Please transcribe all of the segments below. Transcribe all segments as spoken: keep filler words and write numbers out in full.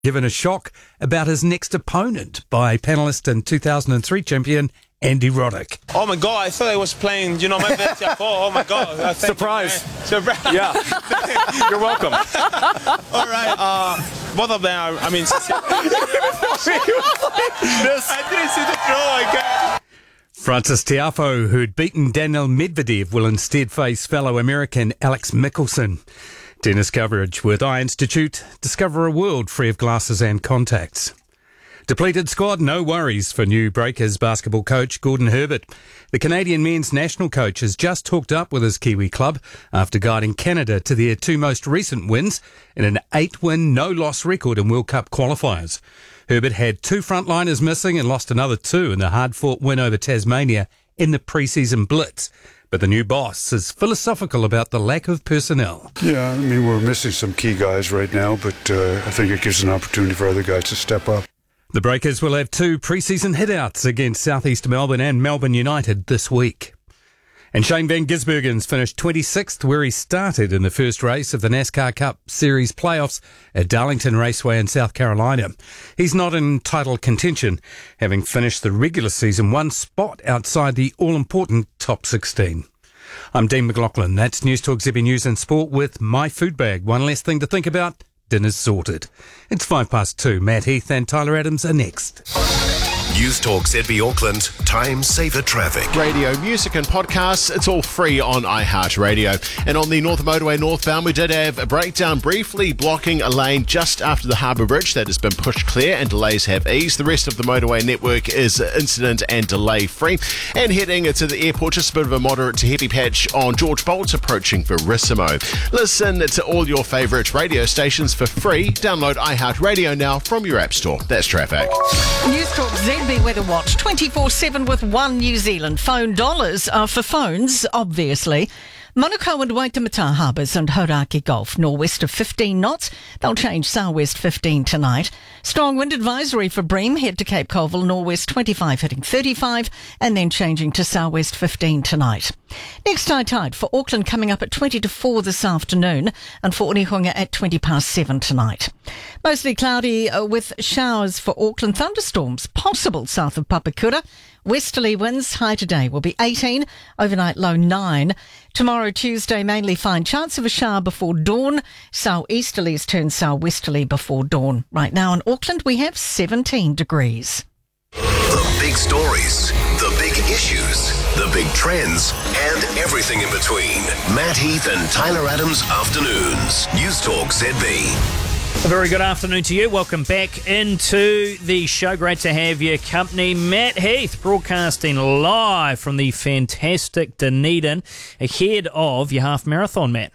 Given a shock about his next opponent by panellist and two thousand three champion Andy Roddick. Oh my God, I thought I was playing, you know, my best. Oh my God. Uh, Surprise. Surprise. Yeah. You're welcome. All right. Uh, both of them are, I mean, I didn't see the throw. I got... Francis Tiafoe, who'd beaten Daniel Medvedev, will instead face fellow American Alex Mickelson. Tennis coverage with Eye Institute. Discover a world free of glasses and contacts. Depleted squad, no worries for new Breakers basketball coach Gordon Herbert. The Canadian men's national coach has just hooked up with his Kiwi club after guiding Canada to their two most recent wins in an eight-win, no-loss record in World Cup qualifiers. Herbert had two frontliners missing and lost another two in the hard-fought win over Tasmania in the pre-season blitz. But the new boss is philosophical about the lack of personnel. Yeah, I mean, we're missing some key guys right now, but uh, I think it gives an opportunity for other guys to step up. The Breakers will have two pre-season hitouts against South East Melbourne and Melbourne United this week. And Shane Van Gisbergen's finished twenty-sixth where he started in the first race of the NASCAR Cup Series playoffs at Darlington Raceway in South Carolina. He's not in title contention, having finished the regular season one spot outside the all-important top sixteen. I'm Dean McLaughlin. That's News Talk Z B News and Sport with My Food Bag. One less thing to think about. Dinner's sorted. It's five past two. Matt Heath and Tyler Adams are next. News Talk Z B Auckland, time saver traffic. Radio, music and podcasts, it's all free on iHeartRadio. And on the North Motorway northbound, we did have a breakdown briefly blocking a lane just after the Harbour Bridge that has been pushed clear and delays have eased. The rest of the motorway network is incident and delay free. And heading to the airport, just a bit of a moderate to heavy patch on George Bolts approaching Verissimo. Listen to all your favourite radio stations for free. Download iHeartRadio now from your app store. That's traffic. News Talk Z B Weather Watch twenty-four seven with One New Zealand. Phone dollars are for phones, obviously. Manukau and Waitemata Harbours and Hauraki Gulf, northwest of fifteen knots. They'll change southwest fifteen tonight. Strong wind advisory for Bream. Head to Cape Colville, northwest twenty-five, hitting thirty-five, and then changing to southwest fifteen tonight. Next high tide for Auckland coming up at twenty to four this afternoon, and for Onehunga at twenty past seven tonight. Mostly cloudy uh, with showers for Auckland. Thunderstorms possible south of Papakura. Westerly winds, high today will be eighteen, overnight low nine. Tomorrow, Tuesday, mainly fine. Chance of a shower before dawn. South-easterlies turn south-westerly before dawn. Right now in Auckland, we have seventeen degrees. The big stories, the big issues, the big trends, and everything in between. Matt Heath and Tyler Adams Afternoons. News Talk Z B. A very good afternoon to you. Welcome back into the show. Great to have your company. Matt Heath broadcasting live from the fantastic Dunedin ahead of your half marathon, Matt.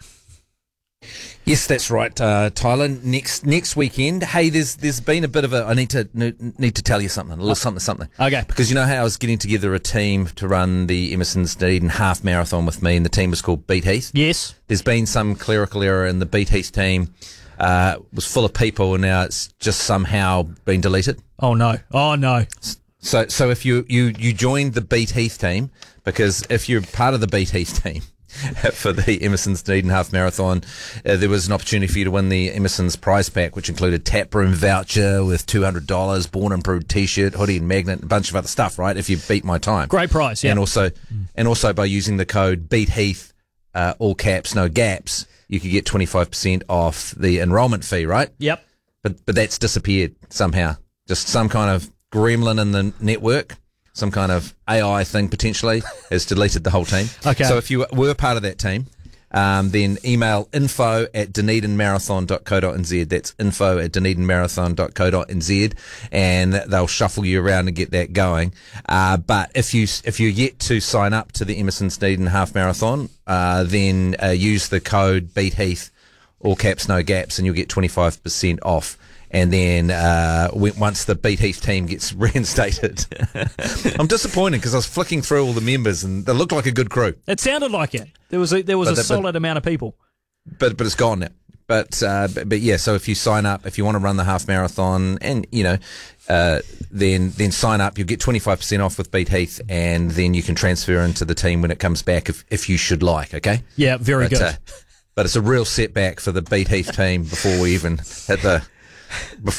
Yes, that's right, uh, Tyler. Next next weekend. Hey, there's there's been a bit of a. I need to need to tell you something. A little something something. Okay. Because you know how I was getting together a team to run the Emerson's Dunedin half marathon with me, and the team was called Beat Heath. Yes. There's been some clerical error in the Beat Heath team. Uh, was full of people, and now it's just somehow been deleted. Oh no! Oh no! So, so if you you you joined the Beat Heath team, because if you're part of the Beat Heath team for the Emerson's Dunedin half marathon, uh, there was an opportunity for you to win the Emerson's prize pack, which included tap room voucher with two hundred dollars, Born and Brewed T-shirt, hoodie and magnet, a bunch of other stuff. Right? If you beat my time, great prize, yeah. And also, mm. and also by using the code Beat Heath, uh, all caps, no gaps, you could get twenty-five percent off the enrolment fee, right? Yep. But but that's disappeared somehow. Just some kind of gremlin in the network, some kind of A I thing potentially has deleted the whole team. Okay. So if you were part of that team, um, then email info at dunedin marathon dot co dot n z. That's info at dunedin marathon dot co dot n z, and they'll shuffle you around and get that going. Uh, but if you if you're yet to sign up to the Emerson's Dunedin half marathon, uh, then uh, use the code BeatHeath, all caps no gaps, and you'll get twenty-five percent off. And then uh, once the Beat Heath team gets reinstated, I'm disappointed because I was flicking through all the members and they looked like a good crew. It sounded like it. There was a, there was but a the, solid but, amount of people. But but it's gone now. But, uh, but but yeah, so if you sign up, if you want to run the half marathon, and you know, uh, then then sign up. You'll get twenty-five percent off with Beat Heath, and then you can transfer into the team when it comes back if if you should like. Okay. Yeah, very but, good. Uh, but it's a real setback for the Beat Heath team before we even hit the. Before